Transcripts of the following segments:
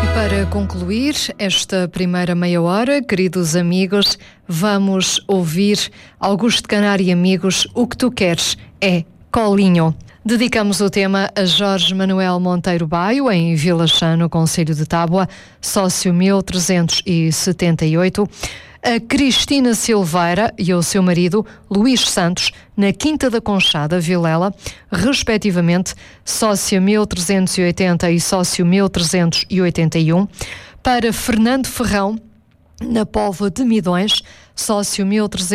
Para concluir esta primeira meia hora, queridos amigos, vamos ouvir Augusto Canário e Amigos, O Que Tu Queres é Colinho. Dedicamos o tema a Jorge Manuel Monteiro Baio, em Vila Chã, no concelho de Tábua, sócio 1378, a Cristina Silveira e ao seu marido Luís Santos, na Quinta da Conchada, Vilela, respectivamente, sócio 1380 e sócio 1381, para Fernando Ferrão, na Póvoa de Midões, sócio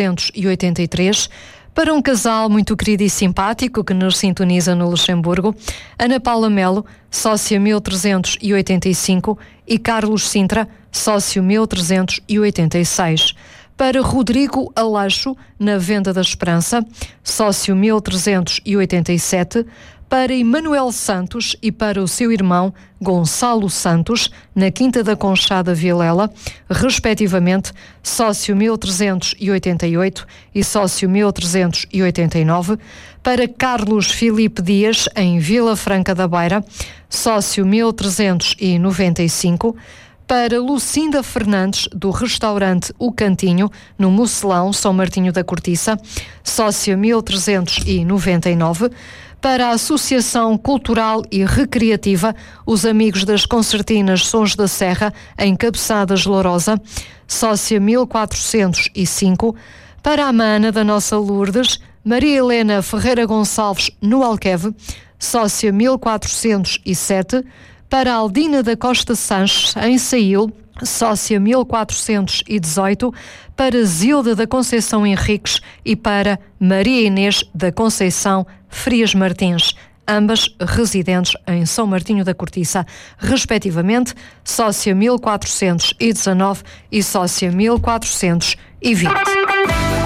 1383, para um casal muito querido e simpático que nos sintoniza no Luxemburgo, Ana Paula Melo, sócia 1385, e Carlos Sintra, sócio 1386. Para Rodrigo Aleixo, na Venda da Esperança, sócio 1387, para Emanuel Santos e para o seu irmão Gonçalo Santos, na Quinta da Conchada, Vilela, respectivamente, sócio 1388 e sócio 1389, para Carlos Filipe Dias, em Vila Franca da Beira, sócio 1395, para Lucinda Fernandes, do restaurante O Cantinho, no Mocelão, São Martinho da Cortiça, sócia 1399, para a Associação Cultural e Recreativa Os Amigos das Concertinas Sons da Serra, em Cabeçadas Lourosa, sócia 1405, para a Mana da Nossa Lourdes, Maria Helena Ferreira Gonçalves, no Alqueve, sócia 1407, para a Aldina da Costa Sanches, em Saíl, sócia 1418, para Zilda da Conceição Henriques e para Maria Inês da Conceição Frias Martins, ambas residentes em São Martinho da Cortiça, respectivamente, sócia 1419 e sócia 1420.